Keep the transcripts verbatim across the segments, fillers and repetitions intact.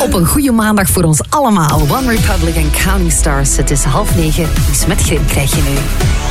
Op een goede maandag voor ons allemaal. One Republic en Counting Stars. Het is half negen, dus met Grim krijg je nu.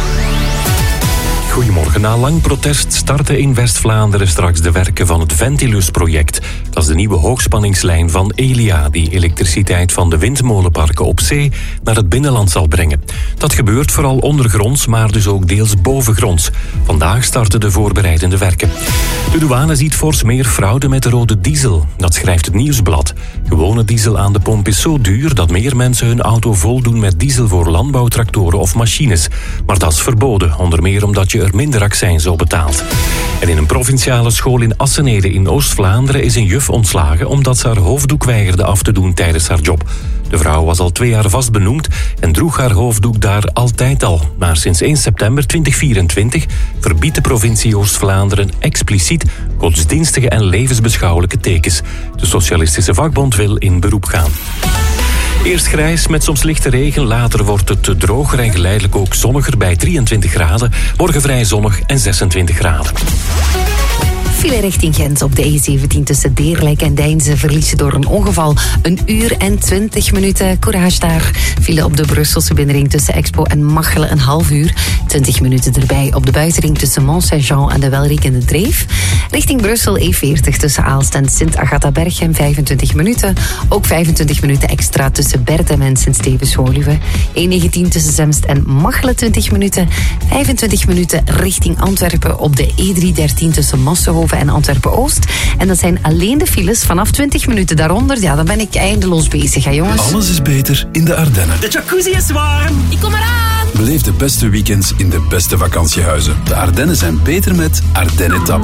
Goedemorgen. Na lang protest starten in West-Vlaanderen straks de werken van het Ventilus-project. Dat is de nieuwe hoogspanningslijn van Elia, die elektriciteit van de windmolenparken op zee naar het binnenland zal brengen. Dat gebeurt vooral ondergronds, maar dus ook deels bovengronds. Vandaag starten de voorbereidende werken. De douane ziet fors meer fraude met de rode diesel. Dat schrijft het Nieuwsblad. Gewone diesel aan de pomp is zo duur dat meer mensen hun auto voldoen met diesel voor landbouwtractoren of machines. Maar dat is verboden, onder meer omdat je er minder accijns op betaalt. En in een provinciale school in Assenede in Oost-Vlaanderen is een juf ontslagen omdat ze haar hoofddoek weigerde af te doen tijdens haar job. De vrouw was al twee jaar vast benoemd en droeg haar hoofddoek daar altijd al. Maar sinds één september tweeduizend vierentwintig verbiedt de provincie Oost-Vlaanderen expliciet godsdienstige en levensbeschouwelijke tekens. De Socialistische Vakbond wil in beroep gaan. Eerst grijs met soms lichte regen, later wordt het droger en geleidelijk ook zonniger bij drieëntwintig graden. Morgen vrij zonnig en zesentwintig graden. File richting Gent op de E zeventien tussen Deerlijk en Deinze verliezen door een ongeval een uur en twintig minuten. Courage daar. File op de Brusselse binnenring tussen Expo en Machelen een half uur. twintig minuten erbij op de buitenring tussen Mont-Saint-Jean en de Welrik in de Dreef. Richting Brussel E veertig tussen Aalst en Sint-Agatha-Berchem vijfentwintig minuten. Ook vijfentwintig minuten extra tussen Bertem en Sint-Stevens-Woluwe. E negentien tussen Zemst en Machelen twintig minuten. vijfentwintig minuten richting Antwerpen op de E driehonderddertien tussen Massenhoven en Antwerpen-Oost. En dat zijn alleen de files vanaf twintig minuten. Daaronder, ja, dan ben ik eindeloos bezig, hè jongens. Alles is beter in de Ardennen. De jacuzzi is warm. Ik kom eraan. Beleef de beste weekends in de beste vakantiehuizen. De Ardennen zijn beter met Ardennetap.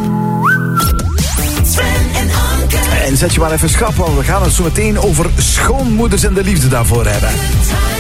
Sven en Anke. En zet je maar even schrap, want we gaan het zo meteen over schoonmoeders en de liefde daarvoor hebben.